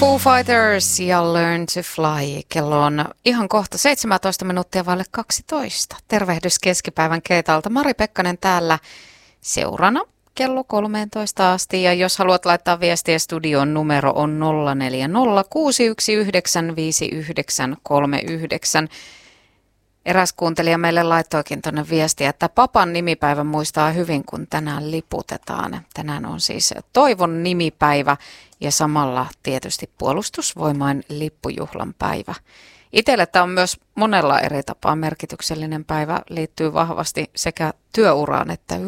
Foo Fighters ja Learn to Fly. Kello on ihan kohta 17 minuuttia vaille 12. Tervehdys keskipäivän Keetalta. Mari Pekkanen täällä seurana kello 13 asti. Ja jos haluat laittaa viestiä studion, numero on 0406195939. Eräs kuuntelija meille laittoikin tuonne viestiä, että papan nimipäivä muistaa hyvin, kun tänään liputetaan. Tänään on siis Toivon nimipäivä ja samalla tietysti Puolustusvoimain lippujuhlan päivä. Itselle tämä on myös monella eri tapaa merkityksellinen päivä, liittyy vahvasti sekä työuraan että